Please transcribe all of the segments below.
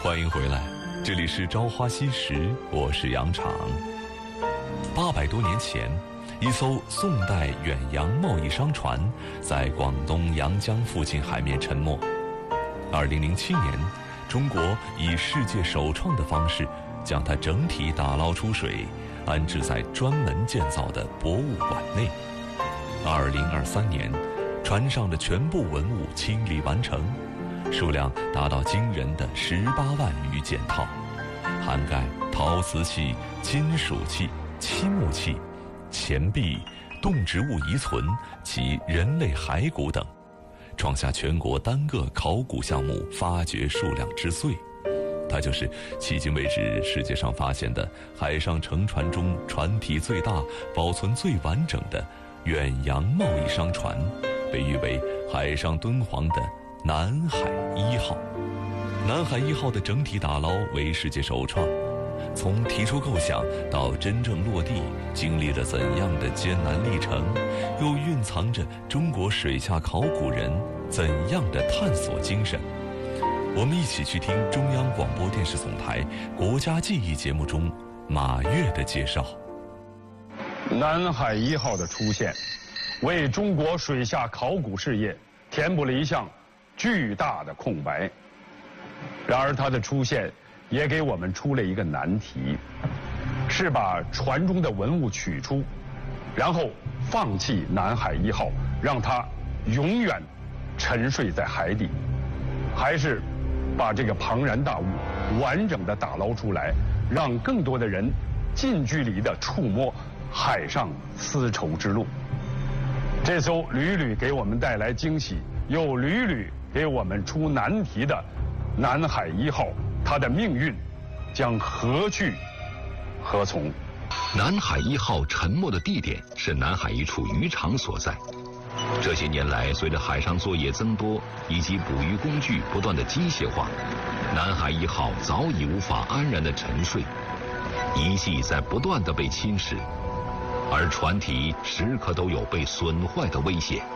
欢迎回来，这里是《朝花夕拾》，我是杨昶。800多年前，一艘宋代远洋贸易商船在广东阳江附近海面沉没。2007年，中国以世界首创的方式将它整体打捞出水，安置在专门建造的博物馆内。2023年，船上的全部文物清理完成，数量达到惊人的18万余件套，涵盖陶瓷器、金属器、漆木器、钱币、动植物遗存及人类骸骨等，创下全国单个考古项目发掘数量之最。它就是迄今为止世界上发现的海上乘船中船体最大、保存最完整的远洋贸易商船，被誉为海上敦煌的南海1号。南海1号的整体打捞为世界首创，从提出构想到真正落地，经历了怎样的艰难历程，又蕴藏着中国水下考古人怎样的探索精神。我们一起去听中央广播电视总台国家记忆节目中马跃的介绍。 南海1号的出现，为中国水下考古事业填补了一项巨大的空白。然而它的出现也给我们出了一个难题，是把船中的文物取出，然后放弃南海1号，让它永远沉睡在海底，还是把这个庞然大物完整的打捞出来，让更多的人近距离的触摸海上丝绸之路。这艘屡屡给我们带来惊喜，又屡屡给我们出难题的南海1号，它的命运将何去何从？ 南海1号沉没的地点是南海一处渔场所在。这些年来，随着海上作业增多以及捕鱼工具不断的机械化，南海1号早已无法安然的沉睡，遗迹在不断的被侵蚀，而船体时刻都有被损坏的危险。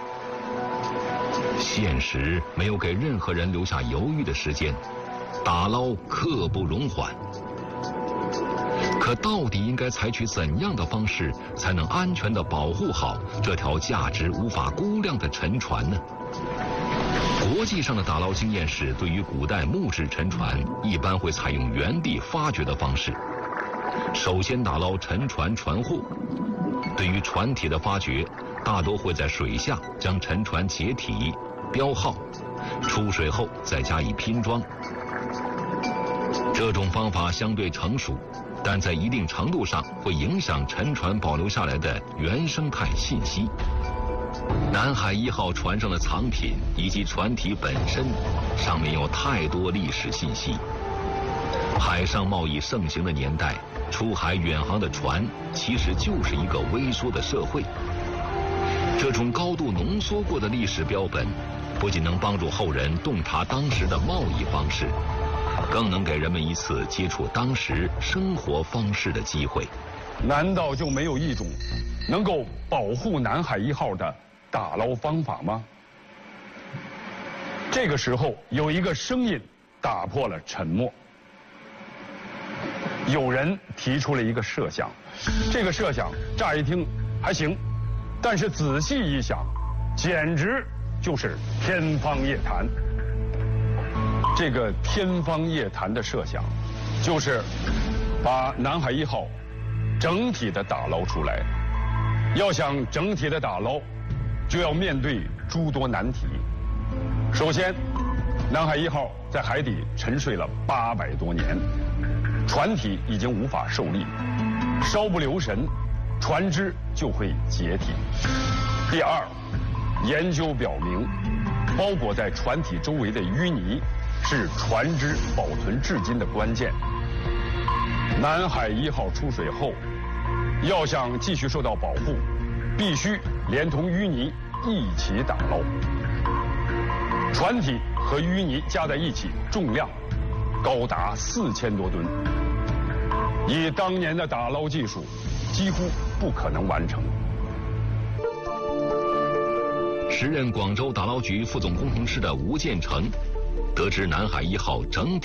现实没有给任何人留下犹豫的时间，打捞刻不容缓。可到底应该采取怎样的方式，才能安全地保护好这条价值无法估量的沉船呢？国际上的打捞经验是，对于古代木质沉船，一般会采用原地发掘的方式。首先打捞沉船船货，对于船体的发掘，大多会在水下将沉船解体、标号，出水后再加以拼装。这种方法相对成熟，但在一定程度上会影响沉船保留下来的原生态信息。南海1号船上的藏品以及船体本身，上面有太多历史信息。海上贸易盛行的年代，出海远航的船其实就是一个微缩的社会。这种高度浓缩过的历史标本，不仅能帮助后人洞察当时的贸易方式，更能给人们一次接触当时生活方式的机会。 难道就没有一种能够保护南海1号的打捞方法吗？这个时候，有一个声音打破了沉默。有人提出了一个设想，这个设想乍一听还行，但是仔细一想，简直就是天方夜谭。这个天方夜谭的设想，就是把南海1号整体的打捞出来。要想整体的打捞，就要面对诸多难题。首先，南海1号在海底沉睡了800多年，船体已经无法受力，稍不留神，船只就会解体。第二，研究表明，包裹在船体周围的淤泥是船只保存至今的关键。南海1号出水后，要想继续受到保护，必须连同淤泥一起打捞。船体和淤泥加在一起，重量高达4000多吨，以当年的打捞技术，几乎不可能完成。 时任广州打捞局副总工程师的吴建成，得知南海1号整体